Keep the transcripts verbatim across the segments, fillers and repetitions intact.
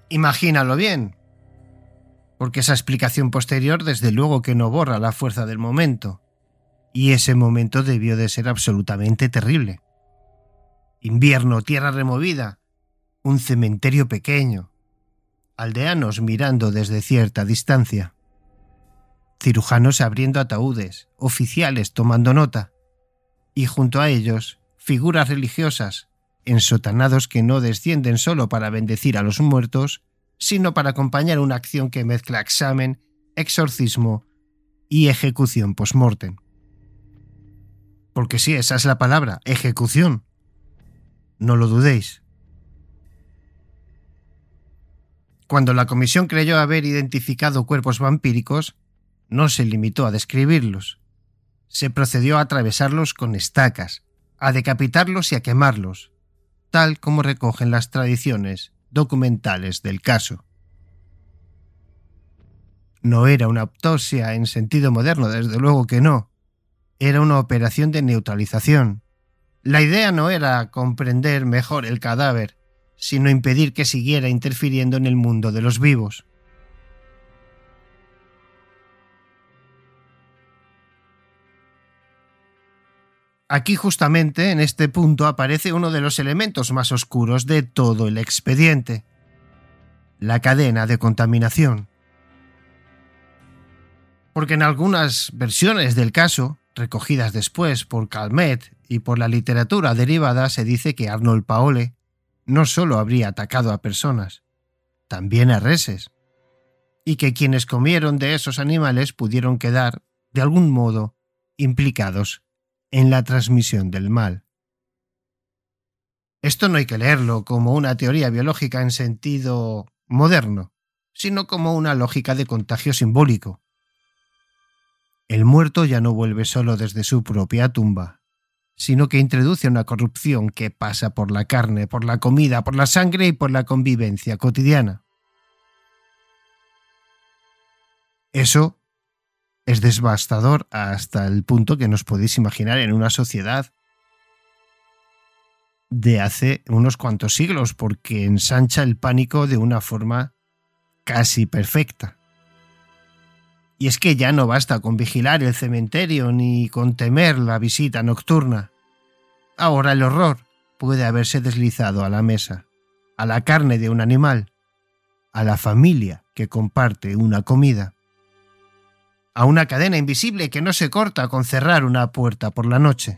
Imagínalo bien, porque esa explicación posterior desde luego que no borra la fuerza del momento, y ese momento debió de ser absolutamente terrible. Invierno, tierra removida, un cementerio pequeño, aldeanos mirando desde cierta distancia, cirujanos abriendo ataúdes, oficiales tomando nota, y junto a ellos figuras religiosas, ensotanados que no descienden solo para bendecir a los muertos, sino para acompañar una acción que mezcla examen, exorcismo y ejecución post-mortem. Porque sí, esa es la palabra, ejecución. No lo dudéis. Cuando la comisión creyó haber identificado cuerpos vampíricos, no se limitó a describirlos. Se procedió a atravesarlos con estacas, a decapitarlos y a quemarlos, tal como recogen las tradiciones documentales del caso. No era una autopsia en sentido moderno, desde luego que no. Era una operación de neutralización. La idea no era comprender mejor el cadáver, sino impedir que siguiera interfiriendo en el mundo de los vivos. Aquí justamente, en este punto, aparece uno de los elementos más oscuros de todo el expediente: la cadena de contaminación. Porque en algunas versiones del caso, recogidas después por Calmet y por la literatura derivada, se dice que Arnold Paole no solo habría atacado a personas, también a reses, y que quienes comieron de esos animales pudieron quedar, de algún modo, implicados en la transmisión del mal. Esto no hay que leerlo como una teoría biológica en sentido moderno, sino como una lógica de contagio simbólico. El muerto ya no vuelve solo desde su propia tumba, sino que introduce una corrupción que pasa por la carne, por la comida, por la sangre y por la convivencia cotidiana. Eso es devastador hasta el punto que nos podéis imaginar en una sociedad de hace unos cuantos siglos, porque ensancha el pánico de una forma casi perfecta. Y es que ya no basta con vigilar el cementerio ni con temer la visita nocturna. Ahora el horror puede haberse deslizado a la mesa, a la carne de un animal, a la familia que comparte una comida, a una cadena invisible que no se corta con cerrar una puerta por la noche.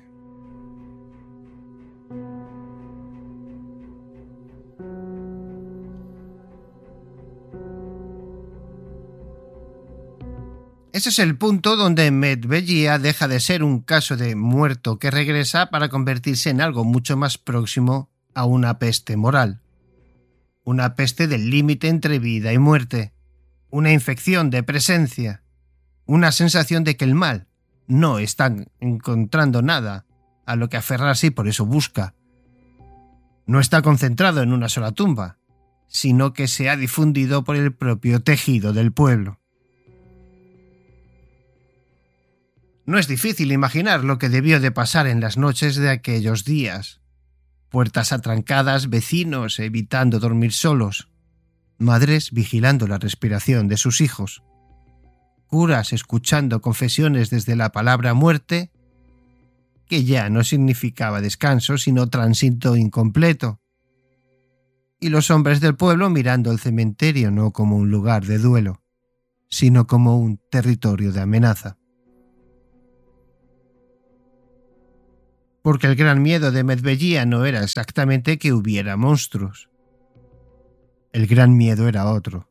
Ese es el punto donde Medvedía deja de ser un caso de muerto que regresa para convertirse en algo mucho más próximo a una peste moral. Una peste del límite entre vida y muerte. Una infección de presencia. Una sensación de que el mal no está encontrando nada a lo que aferrarse y por eso busca. No está concentrado en una sola tumba, sino que se ha difundido por el propio tejido del pueblo. No es difícil imaginar lo que debió de pasar en las noches de aquellos días. Puertas atrancadas, vecinos evitando dormir solos, madres vigilando la respiración de sus hijos, curas escuchando confesiones desde la palabra muerte, que ya no significaba descanso sino tránsito incompleto, y los hombres del pueblo mirando el cementerio no como un lugar de duelo, sino como un territorio de amenaza. Porque el gran miedo de Medvedía no era exactamente que hubiera monstruos. El gran miedo era otro.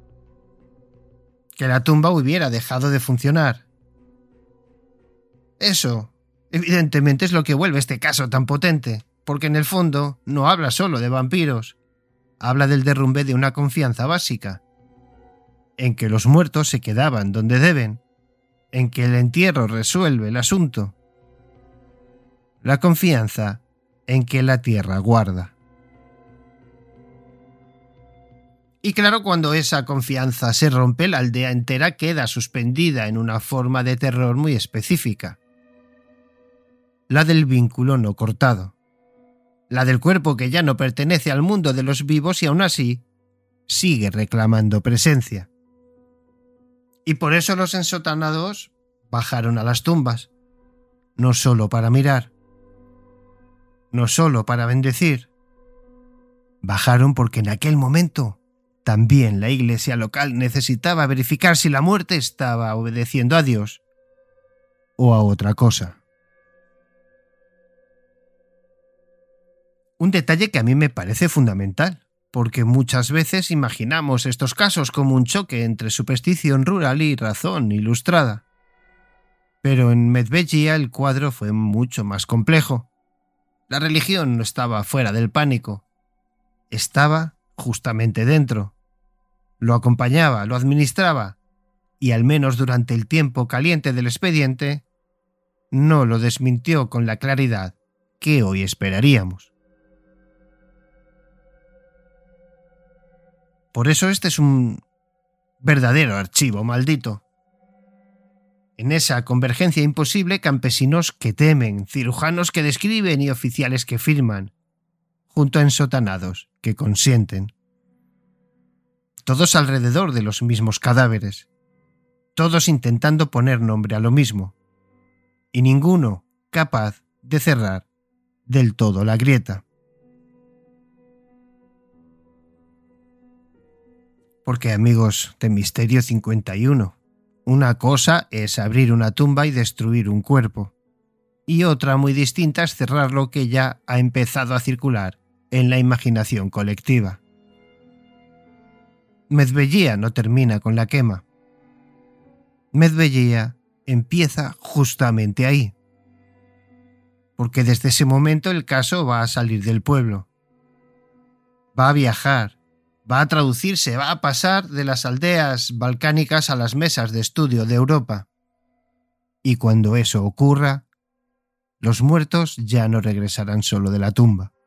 Que la tumba hubiera dejado de funcionar. Eso, evidentemente, es lo que vuelve este caso tan potente, porque en el fondo no habla solo de vampiros, habla del derrumbe de una confianza básica, en que los muertos se quedaban donde deben, en que el entierro resuelve el asunto. La confianza en que la tierra guarda. Y claro, cuando esa confianza se rompe, la aldea entera queda suspendida en una forma de terror muy específica. La del vínculo no cortado. La del cuerpo que ya no pertenece al mundo de los vivos y aún así sigue reclamando presencia. Y por eso los ensotanados bajaron a las tumbas, no solo para mirar, no solo para bendecir. Bajaron porque en aquel momento también la iglesia local necesitaba verificar si la muerte estaba obedeciendo a Dios o a otra cosa. Un detalle que a mí me parece fundamental, porque muchas veces imaginamos estos casos como un choque entre superstición rural y razón ilustrada. Pero en Medvegia el cuadro fue mucho más complejo. La religión no estaba fuera del pánico, estaba justamente dentro. Lo acompañaba, lo administraba, y al menos durante el tiempo caliente del expediente, no lo desmintió con la claridad que hoy esperaríamos. Por eso este es un verdadero archivo maldito. En esa convergencia imposible, campesinos que temen, cirujanos que describen y oficiales que firman, junto a ensotanados que consienten. Todos alrededor de los mismos cadáveres, todos intentando poner nombre a lo mismo, y ninguno capaz de cerrar del todo la grieta. Porque, amigos de Misterio cincuenta y uno, una cosa es abrir una tumba y destruir un cuerpo, y otra muy distinta es cerrar lo que ya ha empezado a circular en la imaginación colectiva. Medvegia no termina con la quema. Medvegia empieza justamente ahí, porque desde ese momento el caso va a salir del pueblo, va a viajar, va a traducirse, va a pasar de las aldeas balcánicas a las mesas de estudio de Europa. Y cuando eso ocurra, los muertos ya no regresarán solo de la tumba.